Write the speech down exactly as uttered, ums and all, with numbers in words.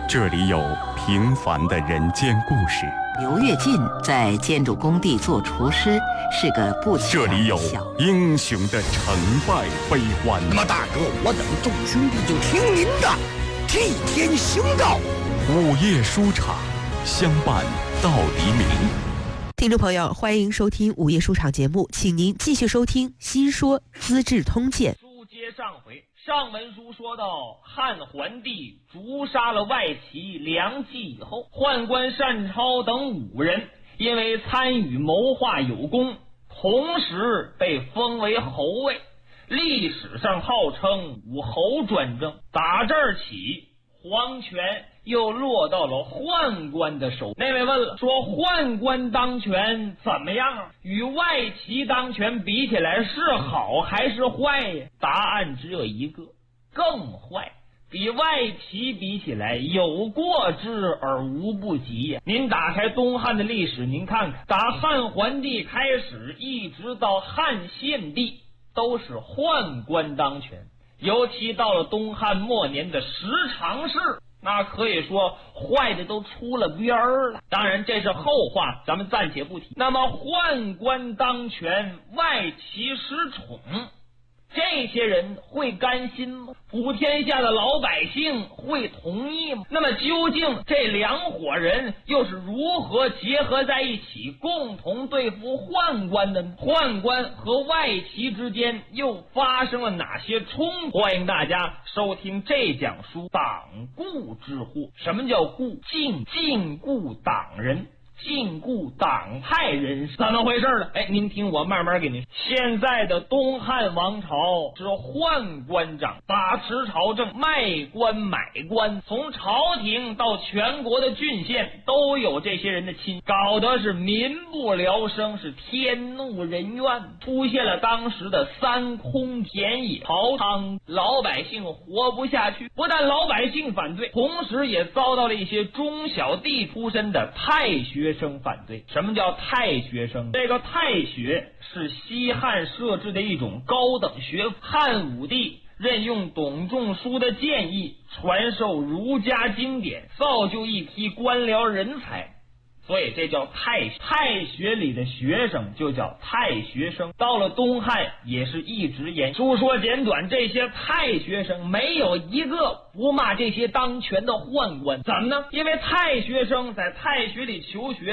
这里有平凡的人间故事。 刘跃进在建筑工地做厨师，是个不起眼这里有的小英雄的成败悲欢。 那么大哥，我等众兄弟就听您的，替天行道。 午夜书场，相伴到黎明。 听众朋友，欢迎收听午夜书场节目，请您继续收听《新说资治通鉴》。 书接上回，上文书说到，汉桓帝诛杀了外戚梁冀以后，宦官单超等五人因为参与谋划有功，同时被封为侯位，历史上号称武侯专政。打这儿起，皇权又落到了宦官的手。那位问了，说宦官当权怎么样啊？与外戚当权比起来，是好还是坏呀？答案只有一个，更坏。比外戚比起来，有过之而无不及呀。您打开东汉的历史，您看看，打汉桓帝开始，一直到汉献帝，都是宦官当权。尤其到了东汉末年的十常侍，那可以说坏的都出了边儿了。当然这是后话，咱们暂且不提。那么宦官当权，外戚失宠，这些人会甘心吗？普天下的老百姓会同意吗？那么究竟这两伙人又是如何结合在一起，共同对付宦官的呢？宦官和外戚之间又发生了哪些冲突？欢迎大家收听这讲书党锢之祸。什么叫顾？禁禁锢党人，禁锢党派人士，怎么回事呢？哎，您听我慢慢给您。现在的东汉王朝是宦官掌，把持朝政，卖官买官，从朝廷到全国的郡县都有这些人的亲，搞得是民不聊生，是天怒人怨，出现了当时的三空田野朝堂，老百姓活不下去。不但老百姓反对，同时也遭到了一些中小弟出身的太学学生反对。什么叫太学生？这个太学是西汉设置的一种高等学府，汉武帝任用董仲舒的建议，传授儒家经典，造就一批官僚人才，所以这叫太学。太学里的学生就叫太学生。到了东汉也是一直延续。书说简短，这些太学生没有一个不骂这些当权的宦官。怎么呢？因为太学生在太学里求学